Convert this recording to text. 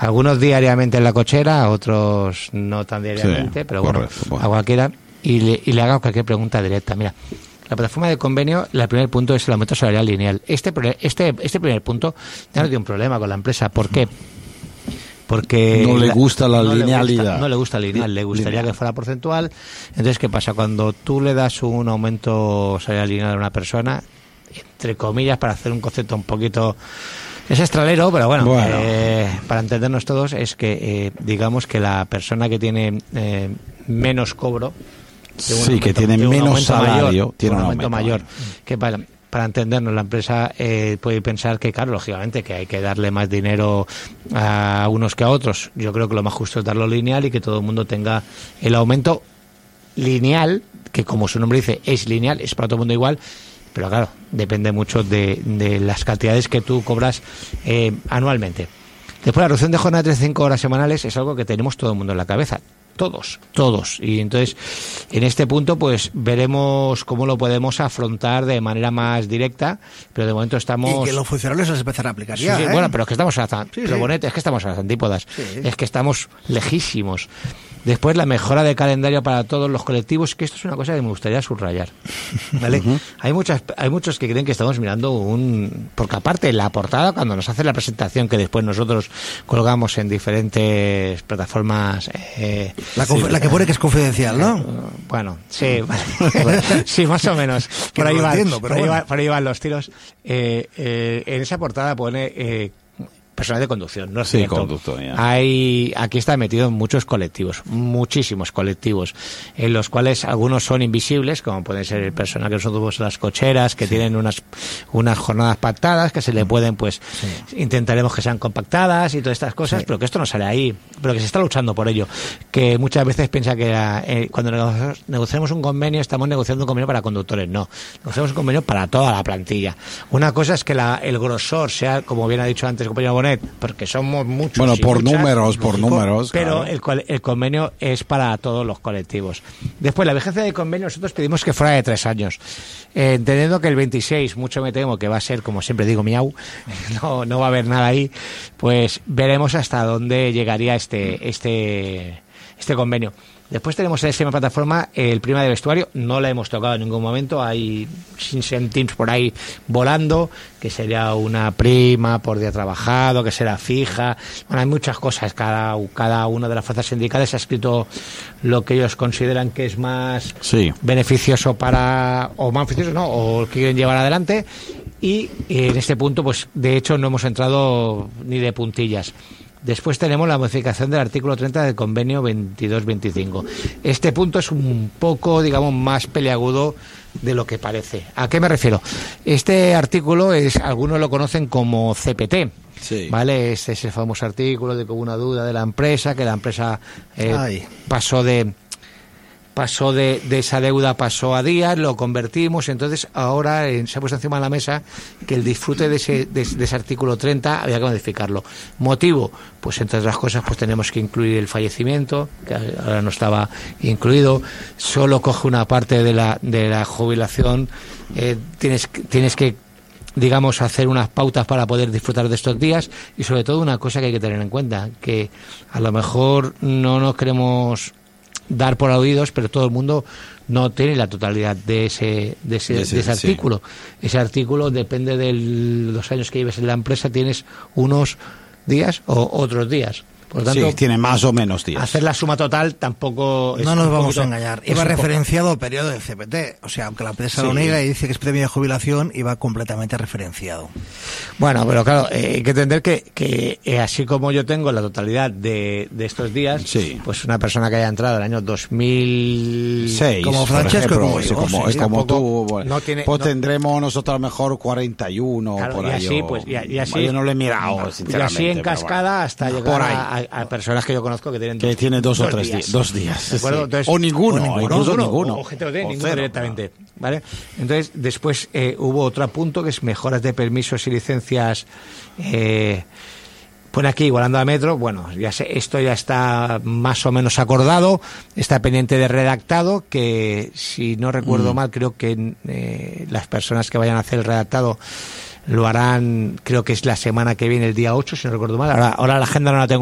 Algunos diariamente en la cochera, otros no tan diariamente, pero bueno, a cualquiera, y le haga cualquier pregunta directa. Mira, la plataforma de convenio, el primer punto es el aumento salarial lineal. Este primer punto ya no tiene un problema con la empresa. ¿Por qué? Porque no le gusta la linealidad. No le gusta lineal, le gustaría que fuera porcentual. Entonces, ¿qué pasa? Cuando tú le das un aumento salarial lineal a una persona, entre comillas, para hacer un concepto un poquito... Es extralero, pero bueno. Para entendernos todos, es que digamos que la persona que tiene menos cobro... que tiene menos salario, tiene un aumento mayor. Que para entendernos, la empresa puede pensar que, claro, lógicamente, que hay que darle más dinero a unos que a otros. Yo creo que lo más justo es darlo lineal y que todo el mundo tenga el aumento lineal, que como su nombre dice, es lineal, es para todo el mundo igual, pero claro, depende mucho de las cantidades que tú cobras anualmente. Después, la reducción de jornada de 35 horas semanales es algo que tenemos todo el mundo en la cabeza. Todos. Y entonces, en este punto, pues veremos cómo lo podemos afrontar de manera más directa, pero de momento estamos... Y que los funcionarios se empezarán a aplicar ya, sí, bueno, pero es que estamos a es que estamos a las antípodas. Es que estamos lejísimos. Después, la mejora de calendario para todos los colectivos, que esto es una cosa que me gustaría subrayar, ¿vale? Hay muchos que creen que estamos mirando porque aparte, la portada, cuando nos hace la presentación, que después nosotros colgamos en diferentes plataformas... la que pone que es confidencial, ¿no? Bueno, sí, sí, más o menos. Por ahí van los tiros. En esa portada pone... personal de conducción, ¿no es cierto? Conductor, ya. Aquí está metido en muchos colectivos, muchísimos colectivos, en los cuales algunos son invisibles, como puede ser el personal que nosotros las cocheras, que tienen unas jornadas pactadas, que se le pueden, intentaremos que sean compactadas y todas estas cosas, pero que esto no sale ahí, pero que se está luchando por ello, que muchas veces piensa que cuando negociamos un convenio, estamos negociando un convenio para conductores, no, negociamos un convenio para toda la plantilla. Una cosa es que el grosor sea, como bien ha dicho antes el compañero Bonet, porque somos muchos. Bueno, por números. Pero claro. el convenio es para todos los colectivos. Después, la vigencia del convenio, nosotros pedimos que fuera de 3 años. Entendiendo que el 26, mucho me temo que va a ser, como siempre digo, miau, no va a haber nada ahí, pues veremos hasta dónde llegaría este convenio. Después tenemos en esa plataforma el prima de vestuario, no la hemos tocado en ningún momento, hay céntimos por ahí volando, que sería una prima por día trabajado, que será fija, bueno, hay muchas cosas, cada una de las fuerzas sindicales ha escrito lo que ellos consideran que es más beneficioso o más beneficioso, ¿no? O quieren llevar adelante, y en este punto, pues de hecho no hemos entrado ni de puntillas. Después tenemos la modificación del artículo 30 del convenio 22-25. Este punto es un poco, digamos, más peliagudo de lo que parece. ¿A qué me refiero? Este artículo algunos lo conocen como CPT. Sí. ¿Vale? Este es el famoso artículo de que hubo una duda de la empresa, que la empresa pasó de esa deuda, pasó a días, lo convertimos, entonces ahora se ha puesto encima de la mesa que el disfrute de ese artículo 30 había que modificarlo. ¿Motivo? Pues entre otras cosas, pues tenemos que incluir el fallecimiento, que ahora no estaba incluido, solo coge una parte de la jubilación, tienes que, digamos, hacer unas pautas para poder disfrutar de estos días, y sobre todo una cosa que hay que tener en cuenta, que a lo mejor no nos queremos dar por aludidos, pero todo el mundo no tiene la totalidad de ese artículo. Ese artículo depende de los años que lleves en la empresa, tienes unos días o otros días. Por lo tanto, tiene más o menos días. Hacer la suma total tampoco... No nos vamos a engañar. Iba referenciado al periodo del CPT. O sea, aunque la empresa lo niega y dice que es premio de jubilación, iba completamente referenciado. Bueno, pero claro, hay que entender que así como yo tengo la totalidad de estos días, pues una persona que haya entrado en el año 2006... Como Francesco, como tú, no tiene, pues tendremos nosotros a lo mejor 41 claro, por ahí. Y así, yo no lo he mirado, sinceramente. Y así en cascada hasta llegar a personas que yo conozco que tienen dos o tres días. 2 días. ¿De acuerdo? Entonces, o ninguno. O gente no tiene ninguno directamente. ¿Vale? Entonces, después hubo otro punto que es mejoras de permisos y licencias. Pone aquí, igualando a Metro. Bueno, esto ya está más o menos acordado. Está pendiente de redactado, que si no recuerdo mal, creo que las personas que vayan a hacer el redactado lo harán, creo que es la semana que viene, el día 8, si no recuerdo mal. Ahora la agenda no la tengo